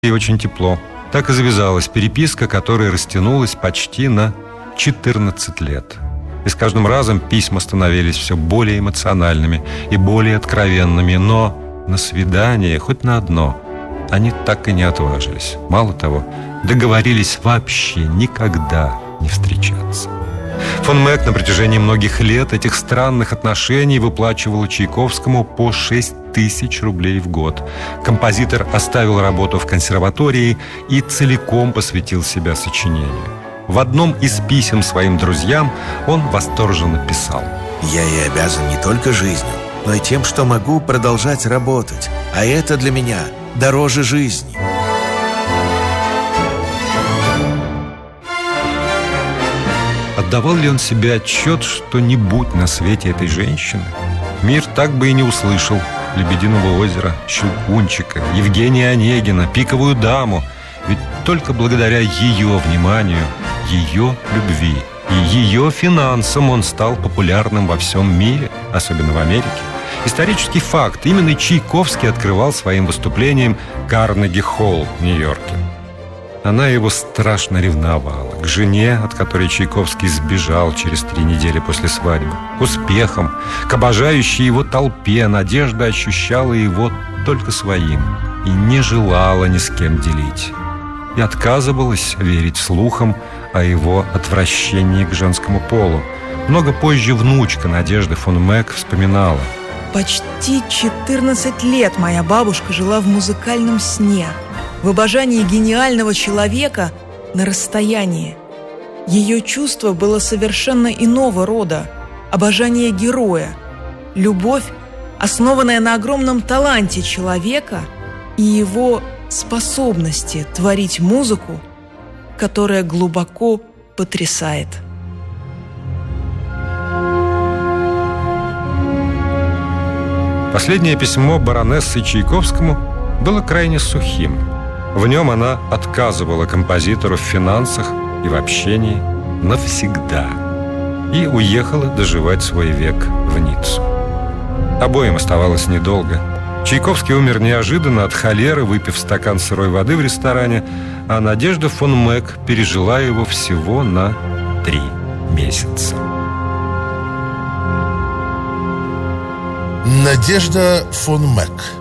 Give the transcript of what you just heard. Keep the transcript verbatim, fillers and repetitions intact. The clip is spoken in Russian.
и очень тепло. Так и завязалась переписка, которая растянулась почти на четырнадцать лет. И с каждым разом письма становились все более эмоциональными и более откровенными. Но на свидание, хоть на одно, они так и не отважились. Мало того, договорились вообще никогда не встречаться. Фон Мек на протяжении многих лет этих странных отношений выплачивал Чайковскому по шесть тысяч рублей в год. Композитор оставил работу в консерватории и целиком посвятил себя сочинению. В одном из писем своим друзьям он восторженно писал: «Я ей обязан не только жизнью, но и тем, что могу продолжать работать. А это для меня дороже жизни». Отдавал ли он себе отчет, что не будь на свете этой женщины, мир так бы и не услышал «Лебединого озера», «Щелкунчика», Евгения Онегина, «Пиковую даму». Ведь только благодаря ее вниманию, ее любви и ее финансам он стал популярным во всем мире, особенно в Америке. Исторический факт: именно Чайковский открывал своим выступлением Карнеги-холл в Нью-Йорке. Она его страшно ревновала к жене, от которой Чайковский сбежал через три недели после свадьбы, к успехам, к обожающей его толпе. Надежда ощущала его только своим и не желала ни с кем делить. И отказывалась верить слухам о его отвращении к женскому полу. Много позже внучка Надежды фон Мек вспоминала: «Почти четырнадцать лет моя бабушка жила в музыкальном сне, в обожании гениального человека на расстоянии. Ее чувство было совершенно иного рода: обожание героя, любовь, основанная на огромном таланте человека и его способности творить музыку, которая глубоко потрясает». Последнее письмо баронессы Чайковскому было крайне сухим. В нем она отказывала композитору в финансах и в общении навсегда и уехала доживать свой век в Ниццу. Обоим оставалось недолго. Чайковский умер неожиданно от холеры, выпив стакан сырой воды в ресторане, а Надежда фон Мек пережила его всего на три месяца. Надежда фон Мек.